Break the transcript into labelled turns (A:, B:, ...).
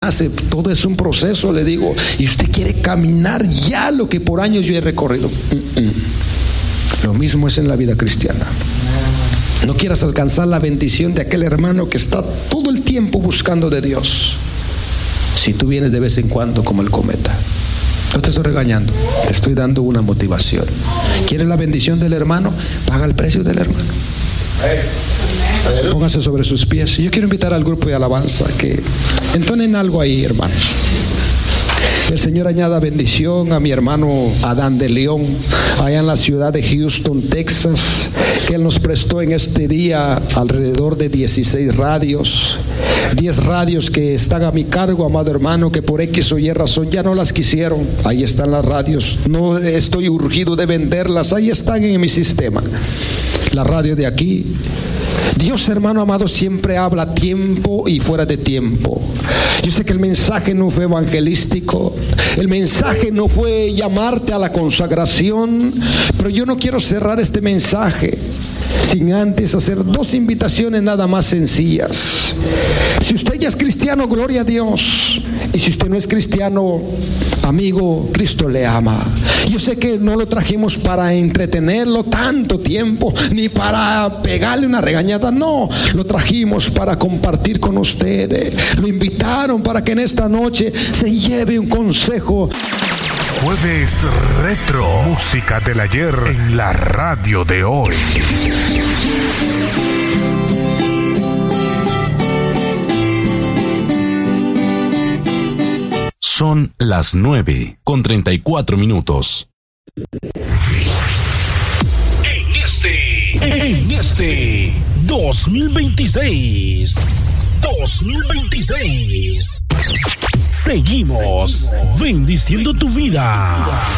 A: nace, todo es un proceso, le digo, y usted quiere caminar ya lo que por años yo he recorrido. Lo mismo es en la vida cristiana. No quieras alcanzar la bendición de aquel hermano que está todo el tiempo buscando de Dios, si tú vienes de vez en cuando como el cometa. No te estoy regañando, te estoy dando una motivación. ¿Quieres la bendición del hermano? Paga el precio del hermano. Póngase sobre sus pies. Yo quiero invitar al grupo de alabanza que entonen algo ahí, hermanos. El Señor añada bendición a mi hermano Adán de León, allá en la ciudad de Houston, Texas, que Él nos prestó en este día alrededor de 16 radios. 10 radios que están a mi cargo, amado hermano, que por X o Y razón ya no las quisieron. Ahí están las radios. No estoy urgido de venderlas. Ahí están en mi sistema. La radio de aquí. Dios, hermano amado, siempre habla a tiempo y fuera de tiempo. Yo sé que el mensaje no fue evangelístico, el mensaje no fue llamarte a la consagración, pero yo no quiero cerrar este mensaje sin antes hacer 2 invitaciones nada más sencillas. Si usted ya es cristiano, gloria a Dios. Y si usted no es cristiano, amigo, Cristo le ama. Yo sé que no lo trajimos para entretenerlo tanto tiempo, ni para pegarle una regañada, no. Lo trajimos para compartir con usted. Lo invitaron para que en esta noche se lleve un consejo.
B: Jueves Retro, música del ayer en la radio de hoy.
C: Son las 9:34.
D: En este 2026, seguimos bendiciendo tu vida.